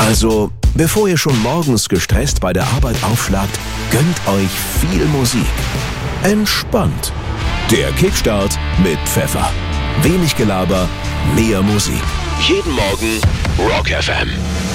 Also, bevor ihr schon morgens gestresst bei der Arbeit aufschlagt, gönnt euch viel Musik. Entspannt. Der Kickstart mit Pfeffer. Wenig Gelaber, mehr Musik. Jeden Morgen Rock FM.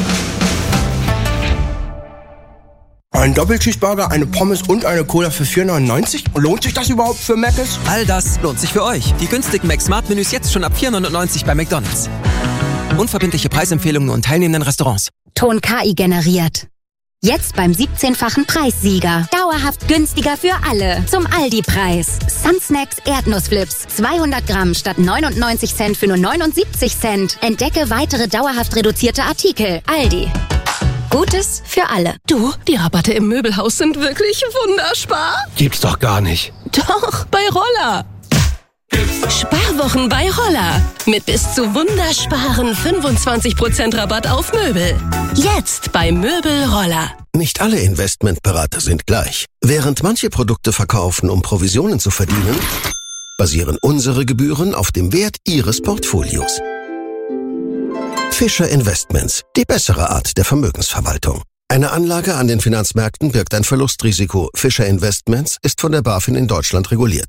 Ein Doppelcheeseburger, eine Pommes und eine Cola für 4,99? Lohnt sich das überhaupt für Mc's? All das lohnt sich für euch. Die günstigen Mac-Smart-Menüs jetzt schon ab 4,99 bei McDonald's. Unverbindliche Preisempfehlungen und teilnehmenden Restaurants. Ton KI generiert. Jetzt beim 17-fachen Preissieger. Dauerhaft günstiger für alle. Zum Aldi-Preis. Sunsnacks Erdnussflips. 200 Gramm statt 99 Cent für nur 79 Cent. Entdecke weitere dauerhaft reduzierte Artikel. Aldi. Gutes für alle. Du, die Rabatte im Möbelhaus sind wirklich wunderspar. Gibt's doch gar nicht. Doch, bei Roller. Sparwochen bei Roller. Mit bis zu wundersparen 25% Rabatt auf Möbel. Jetzt bei Möbel Roller. Nicht alle Investmentberater sind gleich. Während manche Produkte verkaufen, um Provisionen zu verdienen, basieren unsere Gebühren auf dem Wert Ihres Portfolios. Fischer Investments, die bessere Art der Vermögensverwaltung. Eine Anlage an den Finanzmärkten birgt ein Verlustrisiko. Fischer Investments ist von der BaFin in Deutschland reguliert.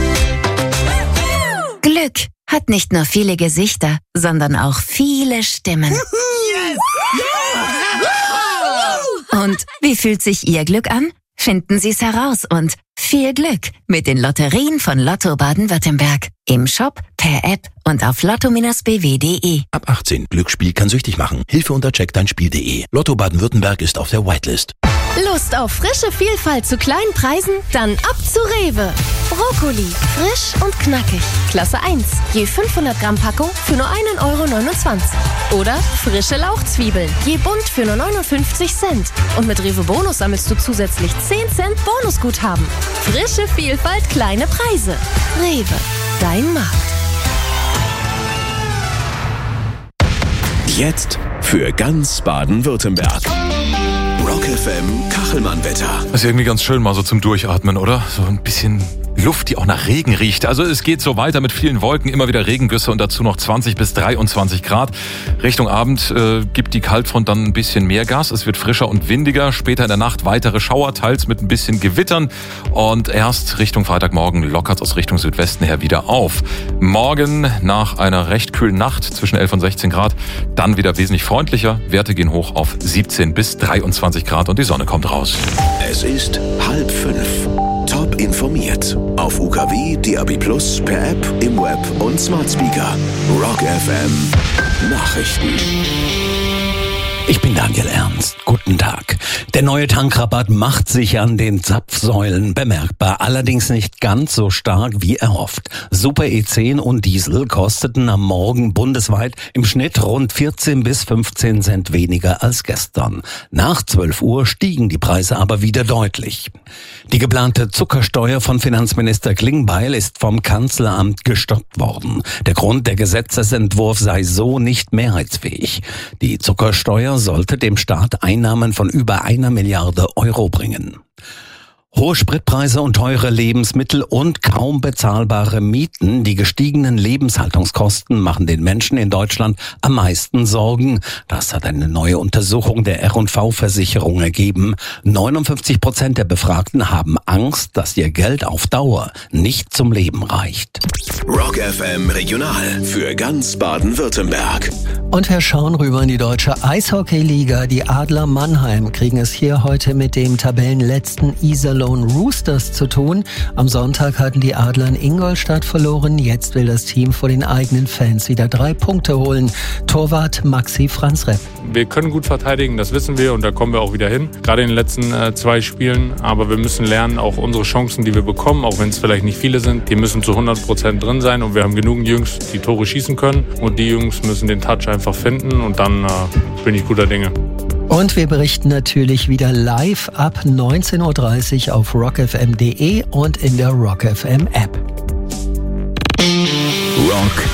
Glück hat nicht nur viele Gesichter, sondern auch viele Stimmen. Yes! Und wie fühlt sich Ihr Glück an? Finden Sie es heraus und viel Glück mit den Lotterien von Lotto Baden-Württemberg. Im Shop, per App und auf lotto-bw.de. Ab 18. Glücksspiel kann süchtig machen. Hilfe unter checkdeinspiel.de. Lotto Baden-Württemberg ist auf der Whitelist. Lust auf frische Vielfalt zu kleinen Preisen? Dann ab zu Rewe. Brokkoli, frisch und knackig. Klasse 1, je 500 Gramm Packung für nur 1,29 €. Oder frische Lauchzwiebeln, je bunt für nur 59 Cent. Und mit Rewe Bonus sammelst du zusätzlich 10 Cent Bonusguthaben. Frische Vielfalt, kleine Preise. Rewe, dein Markt. Jetzt für ganz Baden-Württemberg. Rock FM Kachelmann-Wetter. Das ist irgendwie ganz schön mal so zum Durchatmen, oder? So ein bisschen Luft, die auch nach Regen riecht. Also es geht so weiter mit vielen Wolken, immer wieder Regengüsse und dazu noch 20 bis 23 Grad. Richtung Abend gibt die Kaltfront dann ein bisschen mehr Gas. Es wird frischer und windiger. Später in der Nacht weitere Schauer, teils mit ein bisschen Gewittern. Und erst Richtung Freitagmorgen lockert es aus Richtung Südwesten her wieder auf. Morgen nach einer recht kühlen Nacht zwischen 11 und 16 Grad dann wieder wesentlich freundlicher. Werte gehen hoch auf 17 bis 23 Grad und die Sonne kommt raus. Es ist 4:30. Top informiert. Auf UKW, DAB+, per App, im Web und Smart Speaker. Rock FM Nachrichten. Ich bin Daniel Ernst. Guten Tag. Der neue Tankrabatt macht sich an den Zapfsäulen bemerkbar, allerdings nicht ganz so stark wie erhofft. Super E10 und Diesel kosteten am Morgen bundesweit im Schnitt rund 14 bis 15 Cent weniger als gestern. Nach 12 Uhr stiegen die Preise aber wieder deutlich. Die geplante Zuckersteuer von Finanzminister Klingbeil ist vom Kanzleramt gestoppt worden. Der Grund, der Gesetzesentwurf sei so nicht mehrheitsfähig. Die Zuckersteuer sollte dem Staat Einnahmen von über 1 Milliarde Euro bringen. Hohe Spritpreise und teure Lebensmittel und kaum bezahlbare Mieten, die gestiegenen Lebenshaltungskosten machen den Menschen in Deutschland am meisten Sorgen. Das hat eine neue Untersuchung der R&V-Versicherung ergeben. 59% der Befragten haben Angst, dass ihr Geld auf Dauer nicht zum Leben reicht. Rock FM Regional für ganz Baden-Württemberg. Und wir schauen rüber in die deutsche Eishockey-Liga. Die Adler Mannheim kriegen es hier heute mit dem Tabellenletzten Iserlohn Roosters zu tun. Am Sonntag hatten die Adler in Ingolstadt verloren. Jetzt will das Team vor den eigenen Fans wieder 3 Punkte holen. Torwart Maxi Franzrepp. Wir können gut verteidigen, das wissen wir und da kommen wir auch wieder hin. Gerade in den letzten 2 Spielen. Aber wir müssen lernen, auch unsere Chancen, die wir bekommen, auch wenn es vielleicht nicht viele sind, die müssen zu 100% drin sein. Und wir haben genügend Jungs, die Tore schießen können. Und die Jungs müssen den Touch einfach finden. Und dann bin ich guter Dinge. Und wir berichten natürlich wieder live ab 19:30 Uhr auf rockfm.de und in der Rock FM App. Rock